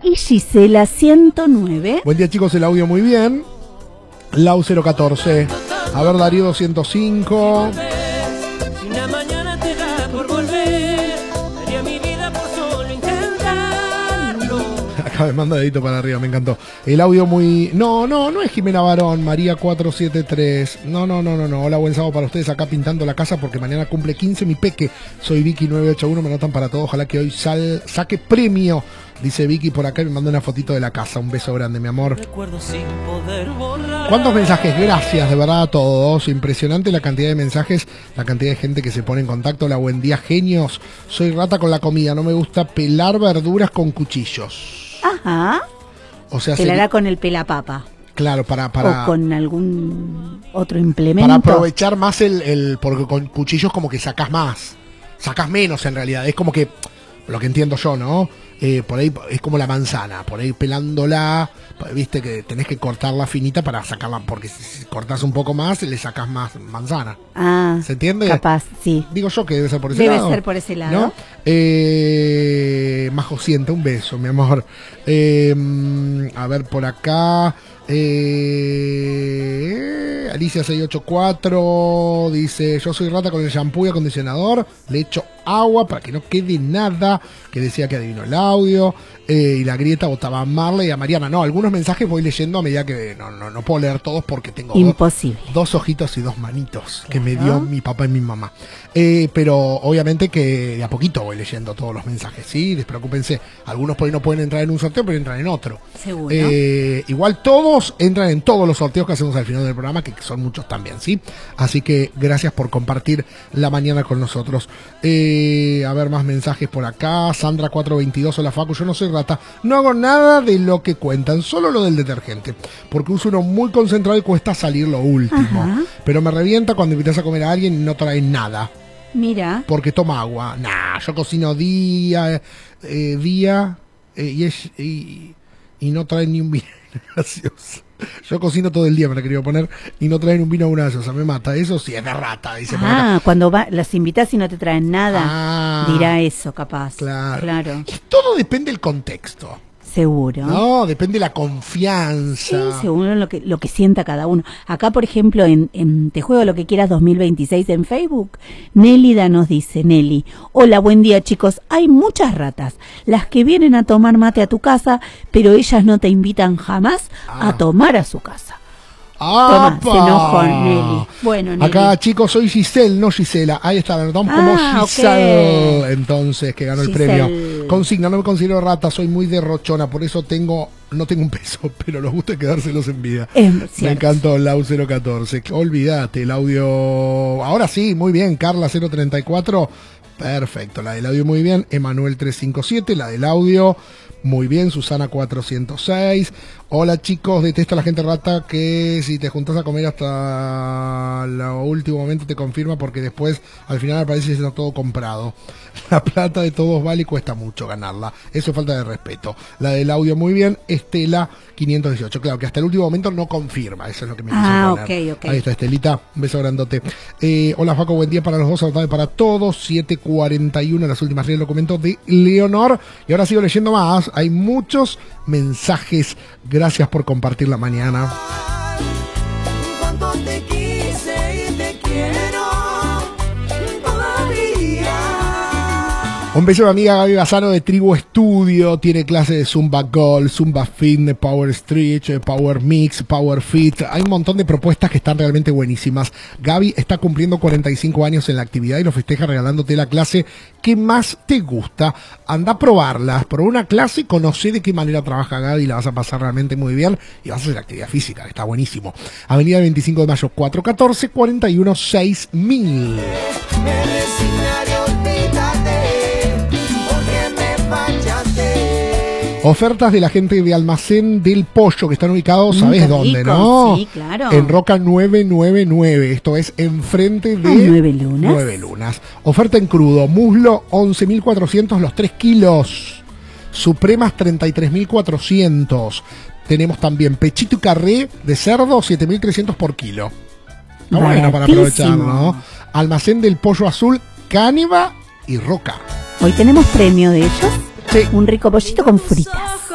y Gisela 109. Buen día, chicos, el audio muy bien. Lau 014. A ver, Darío 205. Si una mañana te da por volver, daría mi vida por solo intentarlo. Acá me manda dedito para arriba, me encantó. El audio muy... No es Jimena Barón, María 473. No. Hola, buen sábado para ustedes acá pintando la casa porque mañana cumple 15 mi peque. Soy Vicky 981, me notan para todo. Ojalá que hoy saque premio. Dice Vicky por acá y me manda una fotito de la casa. Un beso grande, mi amor. Recuerdo sin poder borrar. ¿Cuántos mensajes? Gracias, de verdad, a todos. Impresionante la cantidad de mensajes, la cantidad de gente que se pone en contacto. Hola, buen día, genios. Soy rata con la comida, no me gusta pelar verduras con cuchillos. Ajá. O sea, Pelará con el pelapapa. Claro, O con algún otro implemento. para aprovechar más porque con cuchillos como que sacás más. Sacás menos en realidad. Es como que, lo que entiendo yo, ¿no? Por ahí es como la manzana, por ahí pelándola, viste que tenés que cortarla finita para sacarla, porque si cortás un poco más, le sacás más manzana. Ah, ¿se entiende? capaz, sí. Digo yo que debe ser por ese lado. Debe ser por ese lado. ¿No? Majo siente, un beso, mi amor. A ver, por acá. Alicia 684 dice: yo soy rata con el shampoo y acondicionador, le echo agua para que no quede nada, que decía que adivinó el audio. Y la grieta votaba a Marley y a Mariana. No, algunos mensajes voy leyendo a medida que no puedo leer todos porque tengo imposible. dos ojitos y dos manitos que me dio mi papá y mi mamá. Pero obviamente que de a poquito voy leyendo todos los mensajes, ¿sí? Despreocúpense, algunos por ahí no pueden entrar en un sorteo, pero entran en otro. Seguro. Igual todos entran en todos los sorteos que hacemos al final del programa, que son muchos también, ¿sí? Así que gracias por compartir la mañana con nosotros. A ver, más mensajes por acá. Sandra 422, hola Facu, yo no soy rata, no hago nada de lo que cuentan, solo lo del detergente, porque uso uno muy concentrado y cuesta salir lo último. Ajá. Pero me revienta cuando invitas a comer a alguien y no trae nada. Mira. Porque toma agua. Nah, yo cocino día y no traen ni un vino gaseoso. Yo cocino todo el día, me la quería poner, y no traen un vino gaseoso, me mata. Eso sí es de rata, dice por acá. Cuando las invitas y no te traen nada, dirá eso, capaz. Claro. Y todo depende del contexto. Seguro. No, depende de la confianza. Sí, según lo que sienta cada uno. Acá, por ejemplo, en Te Juego Lo Que Quieras 2026 en Facebook, Nélida nos dice: Nelly, hola, buen día, chicos. Hay muchas ratas, las que vienen a tomar mate a tu casa, pero ellas no te invitan jamás a tomar a su casa. Toma, se enojó Nelly. Bueno, Nelly. Acá, chicos, soy Giselle, no Gisela. Ahí está, la anotamos como Giselle. Okay. Entonces, que ganó Giselle. El premio. Consigna, no me considero rata, soy muy derrochona, por eso no tengo un peso, pero los gusta quedárselos en vida. Me encantó Lau 014. Olvídate, el audio. Ahora sí, muy bien, Carla 034. Perfecto, la del audio muy bien. Emanuel 357, la del audio. Muy bien, Susana 406. Hola chicos, detesto a la gente rata que si te juntas a comer hasta el último momento te confirma porque después al final aparece que está todo comprado. La plata de todos vale y cuesta mucho ganarla. Eso es falta de respeto. La del audio muy bien, Estela 518. Claro que hasta el último momento no confirma, eso es lo que me quiso poner. Okay. Ahí está Estelita, un beso grandote. Hola Faco, buen día para los dos, saludable para todos. 7:41 las últimas redes documentos de Leonor. Y ahora sigo leyendo más. Hay muchos mensajes. Gracias por compartir la mañana. Cuánto te quise y te quiero todavía. Un beso a mi amiga Gaby Bassano de Tribu Studio. Tiene clases de Zumba Gold, Zumba Fitness, Power Stretch, Power Mix, Power Fit. Hay un montón de propuestas que están realmente buenísimas. Gaby está cumpliendo 45 años en la actividad y lo festeja regalándote la clase que más te gusta. Anda a probarlas, probá una clase, conoce de qué manera trabaja Gaby, la vas a pasar realmente muy bien y vas a hacer actividad física, que está buenísimo. Avenida 25 de Mayo 414 41 6000. Ofertas de la gente de Almacén del Pollo, que están ubicados, ¿sabés dónde, no? Sí, claro. En Roca 999, esto es enfrente de 9 Lunas. 9 Lunas. Oferta en crudo, muslo 11.400 los 3 kilos, supremas 33.400. Tenemos también pechito y carré de cerdo 7.300 por kilo. Está bueno para aprovechar, ¿no? Almacén del Pollo Azul, Cániva y Roca. Hoy tenemos premio de ellos. Sí. Un rico pollito con fritas.